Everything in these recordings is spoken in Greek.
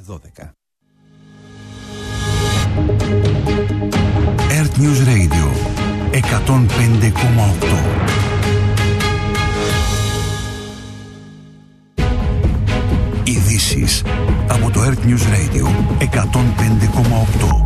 12. Earth News Radio 105,8. Ειδήσεις από το Earth News Radio 105,8.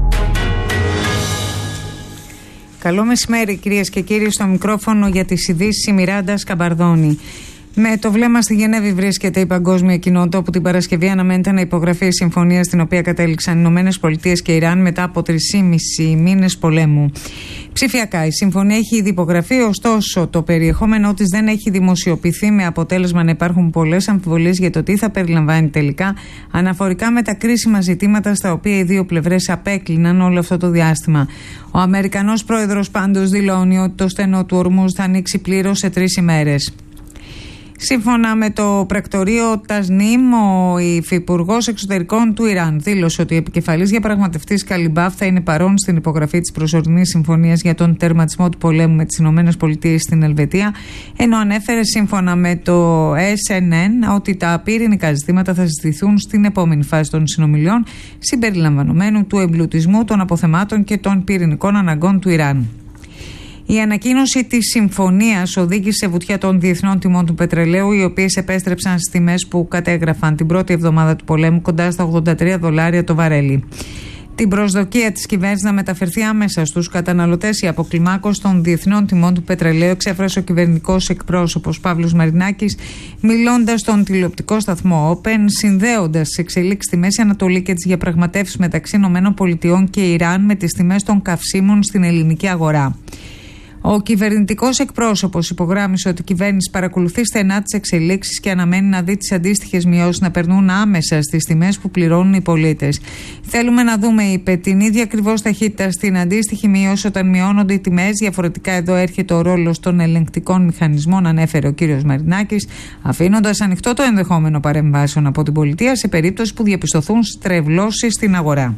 Καλό μεσημέρι κυρίες και κύριοι, στο μικρόφωνο για τις ειδήσεις η Μιράντα Σκαμπαρδόνη. Με το βλέμμα στη Γενέβη βρίσκεται η παγκόσμια κοινότητα, όπου την Παρασκευή αναμένεται να υπογραφεί η συμφωνία στην οποία κατέληξαν οι Ηνωμένες Πολιτείες και Ιράν μετά από 3,5 μήνες πολέμου. Ψηφιακά η συμφωνία έχει ήδη υπογραφεί, ωστόσο το περιεχόμενό της δεν έχει δημοσιοποιηθεί, με αποτέλεσμα να υπάρχουν πολλές αμφιβολίες για το τι θα περιλαμβάνει τελικά, αναφορικά με τα κρίσιμα ζητήματα στα οποία οι δύο πλευρές απέκλειναν όλο αυτό το διάστημα. Ο Αμερικανός πρόεδρος πάντως δηλώνει ότι το στενό του Ορμούζ θα ανοίξει πλήρως σε 3 ημέρες. Σύμφωνα με το πρακτορείο Τασνίμ, ο υφυπουργός εξωτερικών του Ιράν δήλωσε ότι ο επικεφαλής διαπραγματευτής Καλιμπάφ θα είναι παρόν στην υπογραφή της προσωρινής συμφωνίας για τον τερματισμό του πολέμου με τις ΗΠΑ στην Ελβετία, ενώ ανέφερε σύμφωνα με το SNN ότι τα πυρηνικά ζητήματα θα συζητηθούν στην επόμενη φάση των συνομιλιών, συμπεριλαμβανομένου του εμπλουτισμού των αποθεμάτων και των πυρηνικών αναγκών του Ιράν. Η ανακοίνωση της συμφωνίας οδήγησε σε βουτιά των διεθνών τιμών του πετρελαίου, οι οποίες επέστρεψαν στις τιμές που κατέγραφαν την πρώτη εβδομάδα του πολέμου, κοντά στα $83 το βαρέλι. Την προσδοκία της κυβέρνησης να μεταφερθεί άμεσα στους καταναλωτές η αποκλιμάκωση των διεθνών τιμών του πετρελαίου εξέφρασε ο κυβερνητικός εκπρόσωπος Παύλος Μαρινάκης, μιλώντας στον τηλεοπτικό σταθμό Open, συνδέοντας τις εξελίξεις στη Μέση Ανατολή και τις διαπραγματεύσεις μεταξύ ΗΠΑ και Ιράν με τις τιμές των καυσίμων στην ελληνική αγορά. Ο κυβερνητικός εκπρόσωπος υπογράμμισε ότι η κυβέρνηση παρακολουθεί στενά τις εξελίξεις και αναμένει να δει τις αντίστοιχες μειώσεις να περνούν άμεσα στις τιμές που πληρώνουν οι πολίτες. Θέλουμε να δούμε, είπε, την ίδια ακριβώς ταχύτητα στην αντίστοιχη μείωση όταν μειώνονται οι τιμές. Διαφορετικά εδώ έρχεται ο ρόλος των ελεγκτικών μηχανισμών, ανέφερε ο κύριος Μαρινάκης, αφήνοντας ανοιχτό το ενδεχόμενο παρεμβάσεων από την πολιτεία σε περίπτωση που διαπιστωθούν στρεβλώσεις στην αγορά.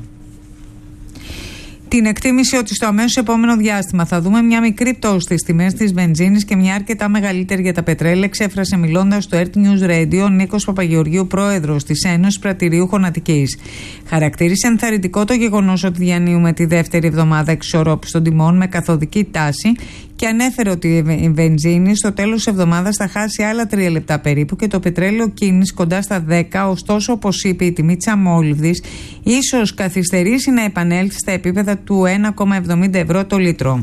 Την εκτίμηση ότι στο αμέσως επόμενο διάστημα θα δούμε μια μικρή πτώση στις τιμές της βενζίνης και μια αρκετά μεγαλύτερη για τα πετρέλαια, εξέφρασε μιλώντας στο Earth News Radio ο Νίκος Παπαγεωργίου, πρόεδρος της Ένωσης Πρατηριούχων Αττικής. Χαρακτήρισε ενθαρρυντικό το γεγονός ότι διανύουμε τη δεύτερη εβδομάδα εξισορρόπησης των τιμών με καθοδική τάση και ανέφερε ότι η βενζίνη στο τέλος της εβδομάδας θα χάσει άλλα 3 λεπτά περίπου και το πετρέλαιο κίνηση κοντά στα 10. Ωστόσο, όπως είπε, η τιμή της αμόλυβδης ίσως καθυστερήσει να επανέλθει στα επίπεδα του 1,70 ευρώ το λίτρο.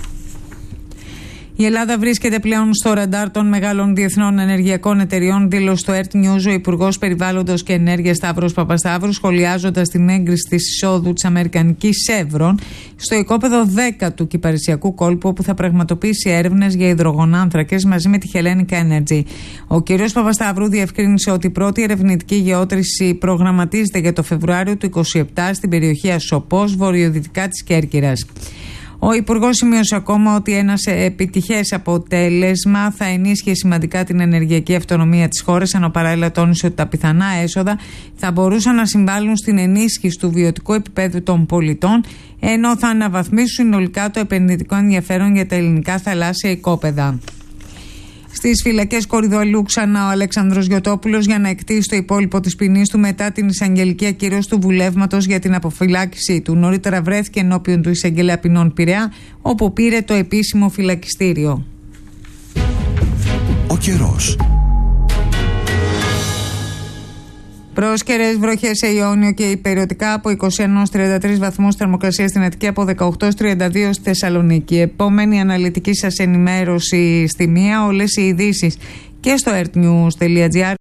Η Ελλάδα βρίσκεται πλέον στο ραντάρ των μεγάλων διεθνών ενεργειακών εταιριών, δήλωσε στο Earth News ο Υπουργός Περιβάλλοντος και Ενέργειας Σταύρος Παπασταύρου, σχολιάζοντας την έγκριση της εισόδου της αμερικανικής Chevron στο οικόπεδο 10 του κυπαρισιακού κόλπου, όπου θα πραγματοποιήσει έρευνες για υδρογονάνθρακες μαζί με τη Hellenic Energy. Ο κ. Παπασταύρου διευκρίνησε ότι η πρώτη ερευνητική γεώτρηση προγραμματίζεται για το Φεβρουάριο του 2027 στην περιοχή Ασοπός, βορειοδυτικά της Κέρκυρας. Ο Υπουργός σημείωσε ακόμα ότι ένα επιτυχές αποτέλεσμα θα ενίσχυε σημαντικά την ενεργειακή αυτονομία της χώρας, ενώ παράλληλα τόνισε ότι τα πιθανά έσοδα θα μπορούσαν να συμβάλλουν στην ενίσχυση του βιωτικού επίπεδου των πολιτών, ενώ θα αναβαθμίσουν συνολικά το επενδυτικό ενδιαφέρον για τα ελληνικά θαλάσσια οικόπεδα. Στις φυλακές Κορυδαλού ξανά ο Αλέξανδρος Γιωτόπουλος για να εκτίσει το υπόλοιπο της ποινής του μετά την εισαγγελική ακύρωση του βουλεύματος για την αποφυλάκησή του. Νωρίτερα βρέθηκε ενώπιον του εισαγγελέα ποινών Πειραιά, όπου πήρε το επίσημο φυλακιστήριο. Ο καιρός. Πρόσκαιρες βροχές σε Ιόνιο και υπεριωτικά από 21-33 βαθμούς θερμοκρασία στην Αττική, από 18-32 στη Θεσσαλονίκη. Επόμενη αναλυτική σας ενημέρωση στη μία, όλες οι ειδήσεις και στο earthnews.gr.